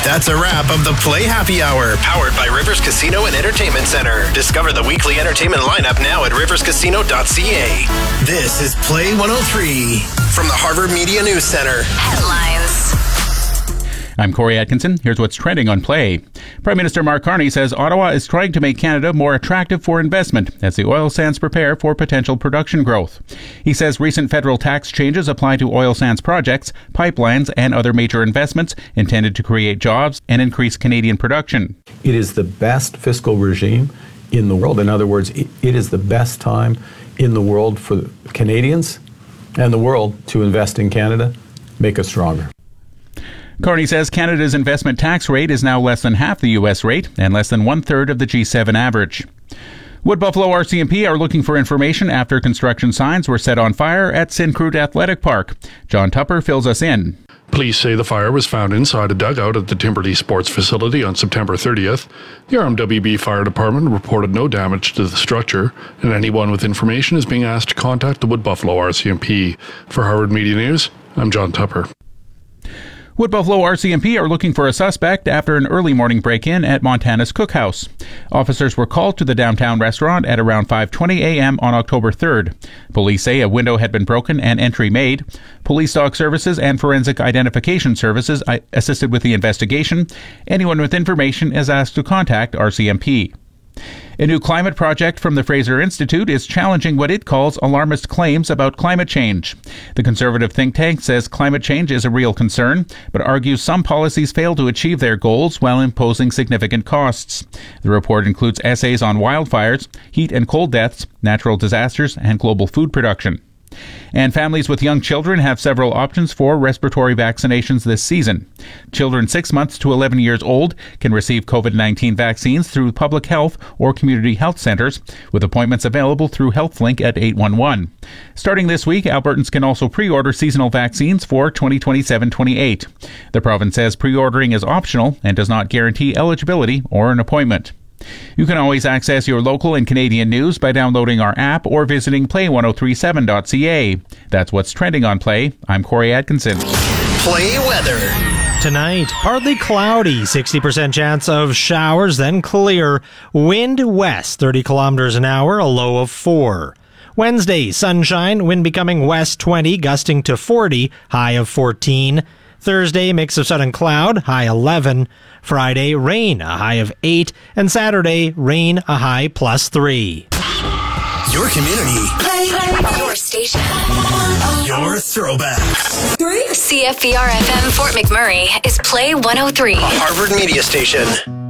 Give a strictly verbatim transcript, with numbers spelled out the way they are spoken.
That's a wrap of the Play Happy Hour, powered by Rivers Casino and Entertainment Center. Discover the weekly entertainment lineup now at rivers casino dot c a. This is Play one oh three from the Harvard Media News Center. Headlines. I'm Corey Atkinson. Here's what's trending on Play. Prime Minister Mark Carney says Ottawa is trying to make Canada more attractive for investment as the oil sands prepare for potential production growth. He says recent federal tax changes apply to oil sands projects, pipelines, and other major investments intended to create jobs and increase Canadian production. It is the best fiscal regime in the world. In other words, it is the best time in the world for Canadians and the world to invest in Canada, make us stronger. Carney says Canada's investment tax rate is now less than half the U S rate and less than one-third of the G seven average. Wood Buffalo R C M P are looking for information after construction signs were set on fire at Syncrude Athletic Park. John Tupper fills us in. Police say the fire was found inside a dugout at the Timberlea Sports Facility on September thirtieth. The R M W B Fire Department reported no damage to the structure, and anyone with information is being asked to contact the Wood Buffalo R C M P. For Harvard Media News, I'm John Tupper. Wood Buffalo R C M P are looking for a suspect after an early morning break-in at Montana's Cookhouse. Officers were called to the downtown restaurant at around five twenty a.m. on October third. Police say a window had been broken and entry made. Police Dog Services and Forensic Identification Services assisted with the investigation. Anyone with information is asked to contact R C M P. A new climate project from the Fraser Institute is challenging what it calls alarmist claims about climate change. The conservative think tank says climate change is a real concern, but argues some policies fail to achieve their goals while imposing significant costs. The report includes essays on wildfires, heat and cold deaths, natural disasters, and global food production. And families with young children have several options for respiratory vaccinations this season. Children six months to eleven years old can receive covid nineteen vaccines through public health or community health centres, with appointments available through HealthLink at eight one one. Starting this week, Albertans can also pre-order seasonal vaccines for twenty twenty-seven twenty-eight. The province says pre-ordering is optional and does not guarantee eligibility or an appointment. You can always access your local and Canadian news by downloading our app or visiting play ten thirty-seven dot c a. That's what's trending on Play. I'm Corey Atkinson. Play weather. Tonight, partly cloudy, sixty percent chance of showers, then clear. Wind west, thirty kilometers an hour, a low of four. Wednesday, sunshine, wind becoming west twenty, gusting to forty, high of fourteen. Thursday, mix of sun and cloud, high eleven. Friday, rain, a high of eight. And Saturday, rain, a high plus three. Your community. Play. Your station. Your throwback. Three. C F E R F M Fort McMurray is Play one oh three. A Harvard Media Station.